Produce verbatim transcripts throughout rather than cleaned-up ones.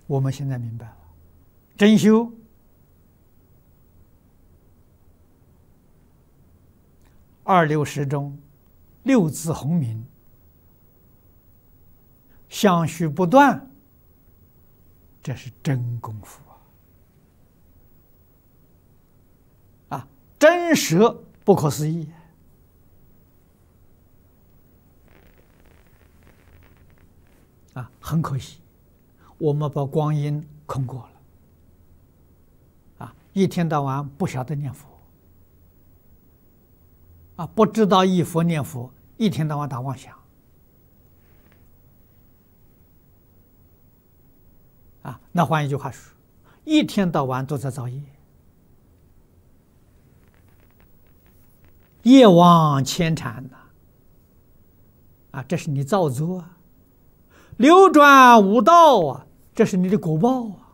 我们现在明白了，真修二六时中，六字洪名，相续不断，这是真功夫啊！啊，真实不可思议啊！很可惜，我们把光阴空过了啊！一天到晚不晓得念佛啊，不知道忆佛念佛，一天到晚打妄想啊！那换一句话说，一天到晚都在造业，业往牵缠呐！啊，这是你造作啊！流转无道啊，这是你的果报啊！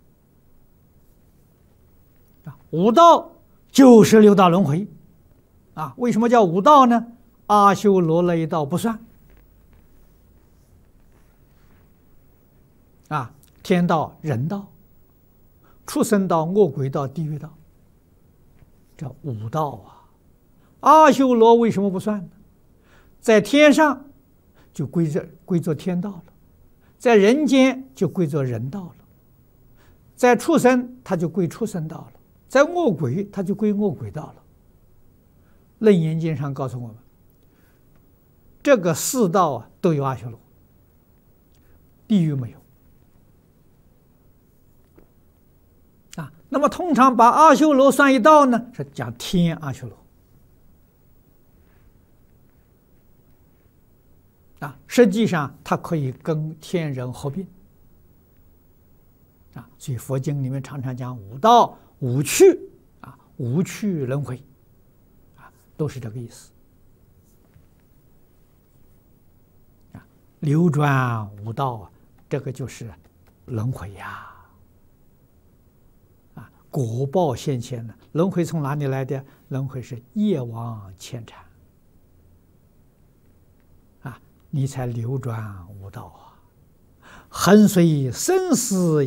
啊，五道就是六道轮回啊！为什么叫五道呢？阿修罗那一道不算啊，天道、人道、畜生道、恶鬼道、地狱道，这五道啊！阿修罗为什么不算呢？在天上就归着归作天道了，在人间就归作人道了，在畜生他就归畜生道了，在恶鬼他就归恶鬼道了。楞严经上告诉我们，这个四道啊都有阿修罗，地狱没有啊。那么通常把阿修罗算一道呢，是讲天阿修罗啊，实际上它可以跟天人合并啊。所以佛经里面常常讲五道五趣啊，五趣轮回啊，都是这个意思啊。流转五道啊，这个就是轮回呀啊，果报现前呢。轮回从哪里来的？轮回是业往牵缠啊，你才流转五道啊，横随生死